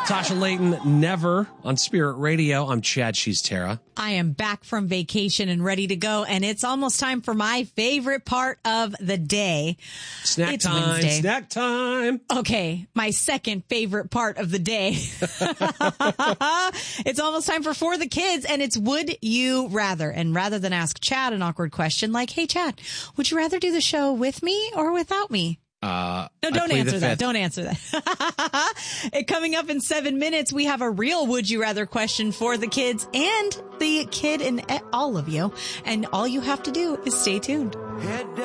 Tasha Layton, Never on Spirit Radio. I'm Chad. She's Tara. I am back from vacation and ready to go, and it's almost time for my favorite part of the day. Snack time. Wednesday. Snack time. Okay, my second favorite part of the day. It's almost time for the Kids, and it's Would You Rather. And rather than ask Chad an awkward question like, hey, Chad, would you rather do the show with me or without me? No, don't answer that. Don't answer that. Coming up in 7 minutes, we have a real Would You Rather question for the kids and the kid and all of you. And all you have to do is stay tuned.